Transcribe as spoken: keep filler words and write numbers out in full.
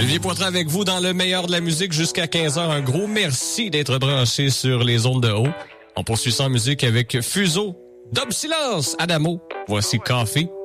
Olivier Poitras avec vous dans le meilleur de la musique jusqu'à quinze heures. Un gros merci d'être branché sur les ondes de haut. On poursuit ça en musique avec Fuseau, Dub Silence, Adamo. Voici Coffee.